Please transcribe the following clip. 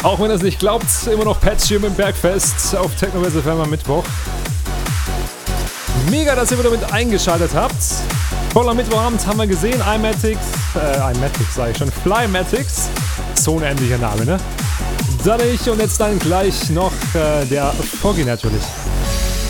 Auch wenn ihr es nicht glaubt, immer noch Patch hier mit dem Bergfest auf Techno-Welle FM am Mittwoch. Mega, dass ihr wieder mit eingeschaltet habt. Voller Mittwochabend haben wir gesehen, iMatics sage ich schon, Flymatics. So ein ähnlicher Name, ne? Dann ich und jetzt dann gleich noch der Foggy natürlich.